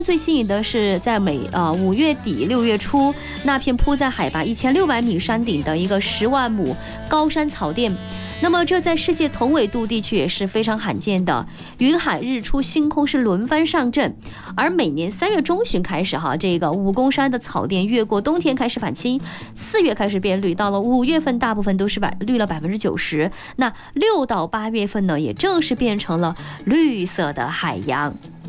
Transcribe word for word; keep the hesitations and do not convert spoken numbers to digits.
最吸引的是在每呃五月底六月初那片铺在海拔一千六百米山顶的一个十万亩高山草甸。那么这在世界同纬度地区也是非常罕见的，云海日出星空是轮番上阵。而每年三月中旬开始哈，这个武功山的草甸越过冬天开始返青，四月开始变绿，到了五月份大部分都是百绿了百分之九十。那六到八月份呢，也正式变成了绿色的海洋。